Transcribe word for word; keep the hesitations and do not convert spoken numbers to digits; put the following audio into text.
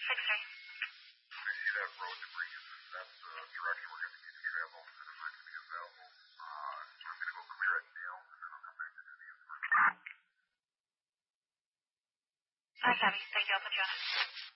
six three. I see that road debris. That's the direction we're going to need to travel, and I'm not going to be available. Uh, so I'm going to go clear it now, and then I'll come back to do the information. I copy. Thank you. I'll put you on it.